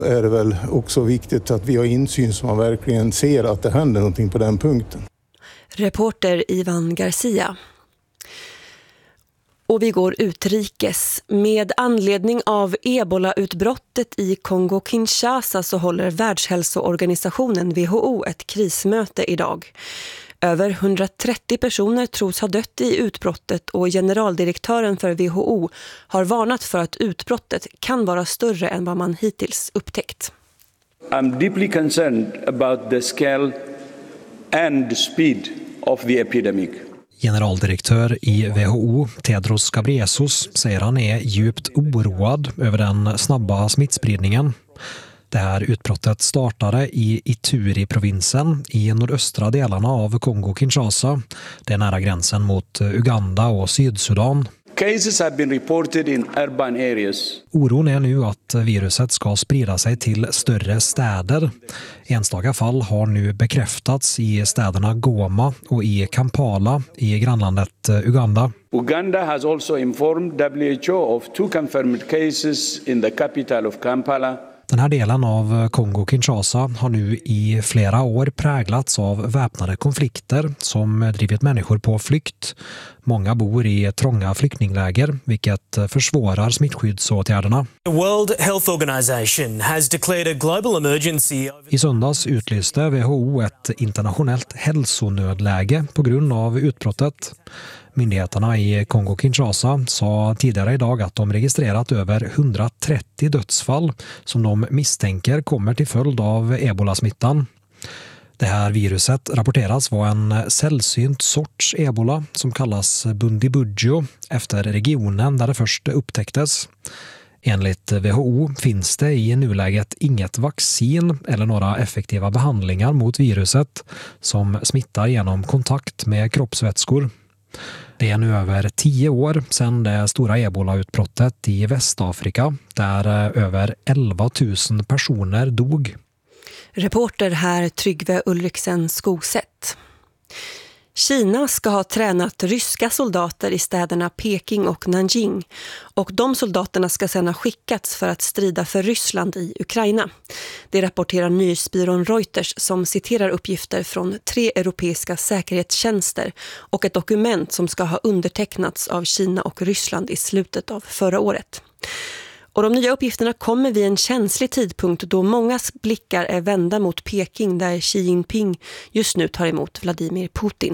Är det väl också viktigt att vi har insyn så man verkligen ser att det händer någonting på den punkten. Reporter Ivan Garcia. Och vi går utrikes. Med anledning av Ebola-utbrottet i Kongo-Kinshasa så håller Världshälsoorganisationen WHO ett krismöte idag. Över 130 personer tros ha dött i utbrottet och generaldirektören för WHO har varnat för att utbrottet kan vara större än vad man hittills upptäckt. I'm deeply concerned about the scale and the speed of the epidemic. Generaldirektör i WHO, Tedros Ghebreyesus, säger han är djupt oroad över den snabba smittspridningen. Det här utbrottet startade i Ituri-provinsen i nordöstra delarna av Kongo-Kinshasa. Det är nära gränsen mot Uganda och Sydsudan. Cases have been reported in urban areas. Oron är nu att viruset ska sprida sig till större städer. Enstaka fall har nu bekräftats i städerna Goma och i Kampala i grannlandet Uganda. Uganda has also informed WHO of 2 confirmed cases in the capital of Kampala. Den här delen av Kongo-Kinshasa har nu i flera år präglats av väpnade konflikter som drivit människor på flykt. Många bor i trånga flyktingläger, vilket försvårar smittskyddsåtgärderna. The World Health Organization has declared a global emergency. I söndags utlyste WHO ett internationellt hälsonödläge på grund av utbrottet. Myndigheterna i Kongo-Kinshasa sa tidigare idag att de registrerat över 130 dödsfall som de misstänker kommer till följd av ebolasmittan. Det här viruset rapporteras vara en sällsynt sorts ebola som kallas Bundibugyo efter regionen där det först upptäcktes. Enligt WHO finns det i nuläget inget vaccin eller några effektiva behandlingar mot viruset som smittar genom kontakt med kroppsvätskor. Det är nu över 10 år sedan det stora ebola-utbrottet i Västafrika där över 11 000 personer dog. Reporter här Tryggve Ulriksen Skogsätt. Kina ska ha tränat ryska soldater i städerna Peking och Nanjing och de soldaterna ska sedan ha skickats för att strida för Ryssland i Ukraina. Det rapporterar nyhetsbyrån Reuters som citerar uppgifter från 3 europeiska säkerhetstjänster och ett dokument som ska ha undertecknats av Kina och Ryssland i slutet av förra året. Och de nya uppgifterna kommer vid en känslig tidpunkt då mångas blickar är vända mot Peking där Xi Jinping just nu tar emot Vladimir Putin.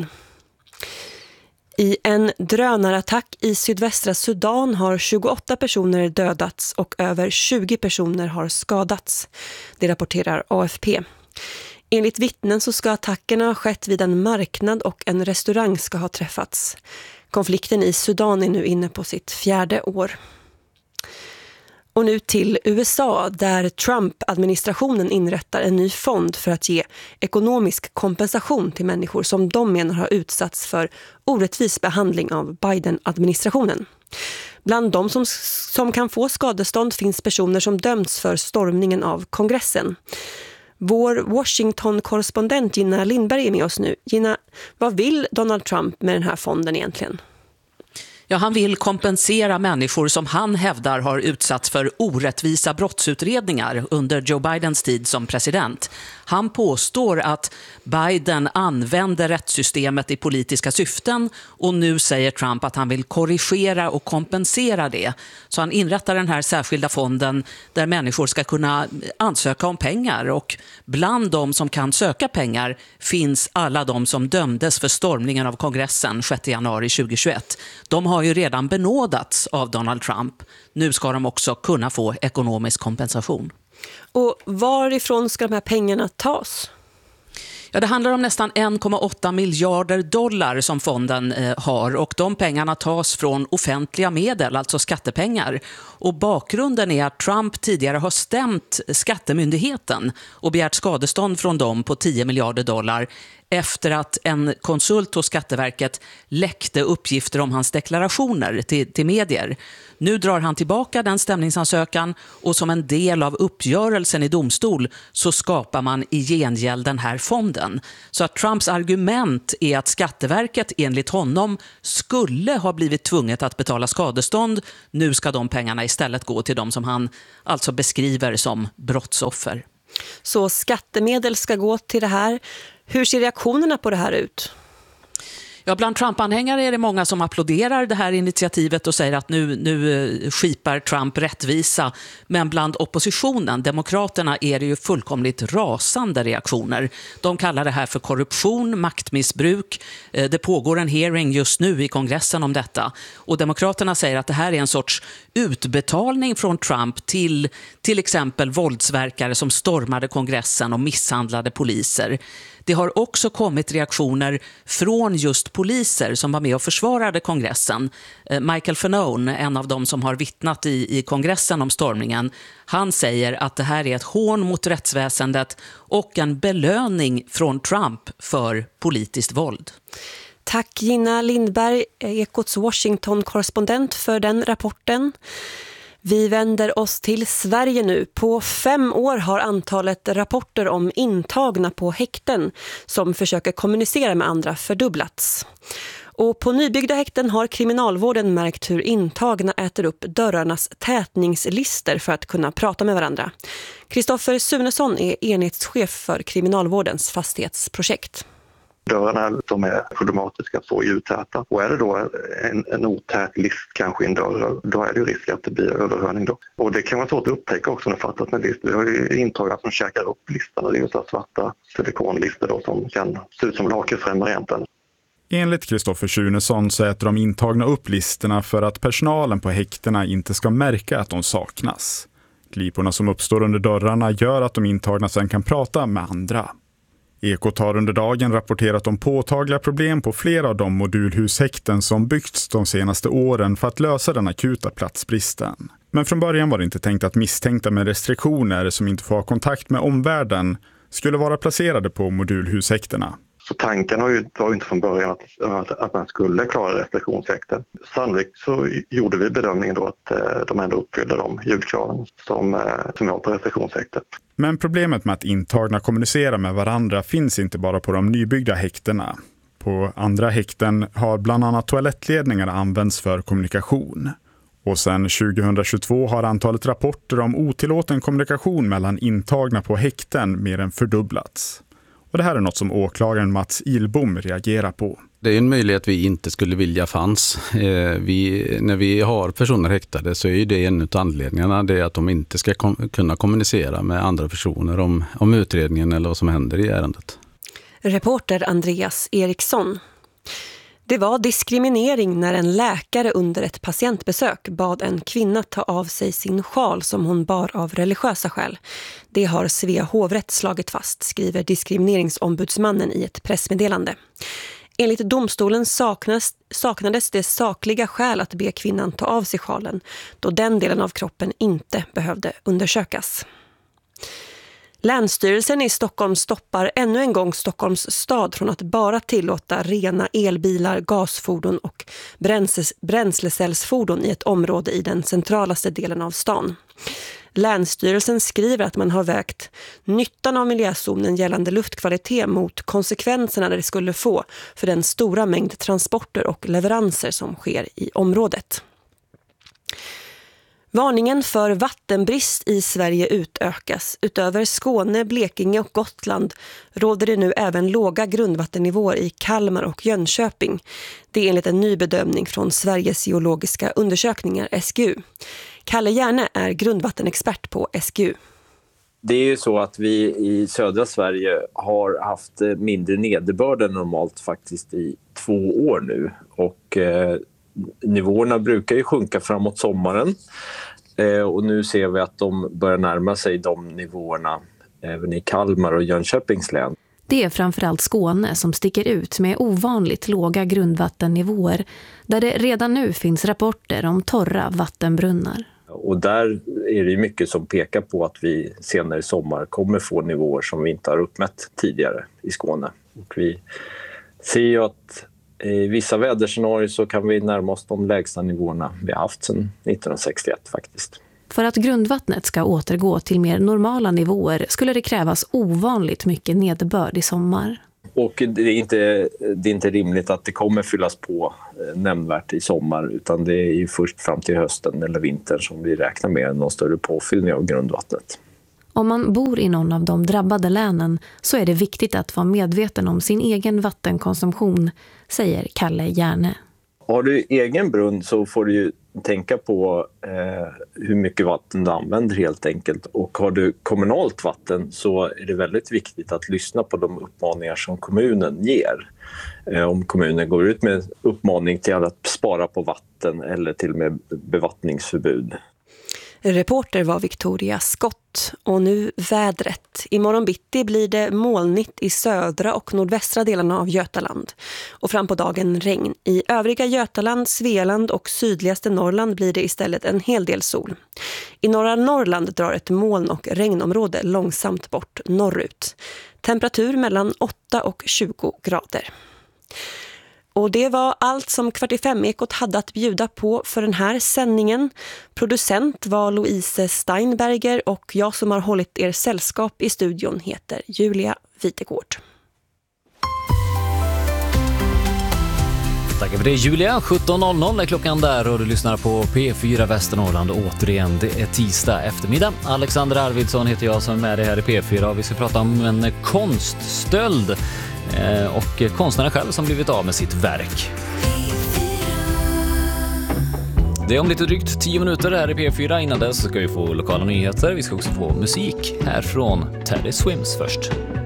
I en drönarattack i sydvästra Sudan har 28 personer dödats och över 20 personer har skadats. Det rapporterar AFP. Enligt vittnen så ska attackerna ha skett vid en marknad och en restaurang ska ha träffats. Konflikten i Sudan är nu inne på sitt 4:e år. Och nu till USA där Trump-administrationen inrättar en ny fond för att ge ekonomisk kompensation till människor som de menar har utsatts för orättvis behandling av Biden-administrationen. Bland de som kan få skadestånd finns personer som dömts för stormningen av kongressen. Vår Washington-korrespondent Gina Lindberg är med oss nu. Gina, vad vill Donald Trump med den här fonden egentligen? Ja, han vill kompensera människor som han hävdar har utsatts för orättvisa brottsutredningar under Joe Bidens tid som president. Han påstår att Biden använde rättssystemet i politiska syften och nu säger Trump att han vill korrigera och kompensera det. Så han inrättar den här särskilda fonden där människor ska kunna ansöka om pengar och bland de som kan söka pengar finns alla de som dömdes för stormningen av kongressen 6 januari 2021. De har ju redan benådats av Donald Trump. Nu ska de också kunna få ekonomisk kompensation. Och varifrån ska de här pengarna tas? Ja, det handlar om nästan 1,8 miljarder dollar som fonden har och de pengarna tas från offentliga medel, alltså skattepengar. Och bakgrunden är att Trump tidigare har stämt skattemyndigheten och begärt skadestånd från dem på 10 miljarder dollar efter att en konsult hos Skatteverket läckte uppgifter om hans deklarationer till medier. Nu drar han tillbaka den stämningsansökan och som en del av uppgörelsen i domstol så skapar man i gengäld den här fonden. Så att Trumps argument är att Skatteverket enligt honom skulle ha blivit tvunget att betala skadestånd. Nu ska de pengarna istället gå till de som han alltså beskriver som brottsoffer. Så skattemedel ska gå till det här. Hur ser reaktionerna på det här ut? Ja, bland Trump-anhängare är det många som applåderar det här initiativet och säger att nu skipar Trump rättvisa. Men bland oppositionen, demokraterna, är det ju fullkomligt rasande reaktioner. De kallar det här för korruption, maktmissbruk. Det pågår en hearing just nu i kongressen om detta. Och demokraterna säger att det här är en sorts utbetalning från Trump till exempel våldsverkare som stormade kongressen och misshandlade poliser. Det har också kommit reaktioner från just poliser som var med och försvarade kongressen. Michael Fanone, en av dem som har vittnat i kongressen om stormningen, han säger att det här är ett hån mot rättsväsendet och en belöning från Trump för politiskt våld. Tack Gina Lindberg, Ekots Washington-korrespondent, för den rapporten. Vi vänder oss till Sverige nu. På 5 år har antalet rapporter om intagna på häkten som försöker kommunicera med andra fördubblats. Och på nybyggda häkten har kriminalvården märkt hur intagna äter upp dörrarnas tätningslister för att kunna prata med varandra. Kristoffer Sunesson är enhetschef för kriminalvårdens fastighetsprojekt. Dörrarna de är problematiska att få ljudtäta. Och är det då en otät list kanske i en dörr, då är det ju risk att det blir överhörning då. Och det kan vara svårt att upptäcka också när fattas med list. Vi har ju intagna som käkar upp listorna. Det är ju så svarta silikonlistor då som kan se ut som lakritfrämmar egentligen. Enligt Kristoffer Sunesson så äter de intagna upp listorna för att personalen på häktena inte ska märka att de saknas. Gliporna som uppstår under dörrarna gör att de intagna sedan kan prata med andra. Ekot har under dagen rapporterat om påtagliga problem på flera av de modulhushäkten som byggts de senaste åren för att lösa den akuta platsbristen. Men från början var det inte tänkt att misstänkta med restriktioner som inte får ha kontakt med omvärlden skulle vara placerade på modulhushäktena. Så tanken var ju inte från början att man skulle klara restriktionshäkten. Sannolikt så gjorde vi bedömningen då att de ändå uppfyllde de ljudkraven som är på restriktionshäktet. Men problemet med att intagna kommunicerar med varandra finns inte bara på de nybyggda häktena. På andra häkten har bland annat toalettledningar använts för kommunikation. Och sedan 2022 har antalet rapporter om otillåten kommunikation mellan intagna på häkten mer än fördubblats. Och det här är något som åklagaren Mats Ilbom reagerar på. Det är en möjlighet vi inte skulle vilja fanns. När vi har personer häktade så är det en av anledningarna det att de inte ska kunna kommunicera med andra personer om utredningen eller vad som händer i ärendet. Reporter Andreas Eriksson. Det var diskriminering när en läkare under ett patientbesök bad en kvinna ta av sig sin sjal som hon bar av religiösa skäl. Det har Svea hovrätt slagit fast, skriver diskrimineringsombudsmannen i ett pressmeddelande. Enligt domstolen saknades det sakliga skäl att be kvinnan ta av sig sjalen, då den delen av kroppen inte behövde undersökas. Länsstyrelsen i Stockholm stoppar ännu en gång Stockholms stad från att bara tillåta rena elbilar, gasfordon och bränslecellsfordon i ett område i den centralaste delen av stan. Länsstyrelsen skriver att man har vägt nyttan av miljözonen gällande luftkvalitet mot konsekvenserna det skulle få för den stora mängd transporter och leveranser som sker i området. Varningen för vattenbrist i Sverige utökas. Utöver Skåne, Blekinge och Gotland råder det nu även låga grundvattennivåer i Kalmar och Jönköping. Det är enligt en ny bedömning från Sveriges geologiska undersökningar, SGU. Kalle Järne är grundvattenexpert på SGU. Det är ju så att vi i södra Sverige har haft mindre nederbörd än normalt faktiskt i 2 år nu. Och nivåerna brukar ju sjunka framåt sommaren. Och nu ser vi att de börjar närma sig de nivåerna även i Kalmar och Jönköpings län. Det är framförallt Skåne som sticker ut med ovanligt låga grundvattennivåer där det redan nu finns rapporter om torra vattenbrunnar. Och där är det mycket som pekar på att vi senare i sommar kommer få nivåer som vi inte har uppmätt tidigare i Skåne. Och vi ser ju att i vissa väderscenarier så kan vi närma oss de lägsta nivåerna vi har haft sedan 1961 faktiskt. För att grundvattnet ska återgå till mer normala nivåer skulle det krävas ovanligt mycket nederbörd i sommar. Och det är inte rimligt att det kommer fyllas på nämnvärt i sommar, utan det är ju först fram till hösten eller vintern som vi räknar med någon större påfyllning av grundvattnet. Om man bor i någon av de drabbade länen så är det viktigt att vara medveten om sin egen vattenkonsumtion, säger Kalle Järne. Har du egen brunn så får du ju tänka på hur mycket vatten du använder helt enkelt. Och har du kommunalt vatten så är det väldigt viktigt att lyssna på de uppmaningar som kommunen ger. Om kommunen går ut med uppmaning till att spara på vatten eller till och med bevattningsförbud. Reporter var Victoria Skott. Och nu vädret. Imorgon bitti blir det molnigt i södra och nordvästra delarna av Götaland. Och fram på dagen regn. I övriga Götaland, Svealand och sydligaste Norrland blir det istället en hel del sol. I norra Norrland drar ett moln- och regnområde långsamt bort norrut. Temperatur mellan 8 och 20 grader. Och det var allt som Kvart i fem-ekot hade att bjuda på för den här sändningen. Producent var Louise Steinberger och jag som har hållit er sällskap i studion heter Julia Witegård. Tack för det Julia. 17.00 är klockan där och du lyssnar på P4 Västernorrland. Återigen, det är tisdag eftermiddag. Alexander Arvidsson heter jag som är med dig här i P4 och vi ska prata om en konststöld. Och konstnären själv som blivit av med sitt verk. Det är om lite drygt 10 minuter här i P4. Innan dess ska vi få lokala nyheter. Vi ska också få musik här från Teddy Swims först.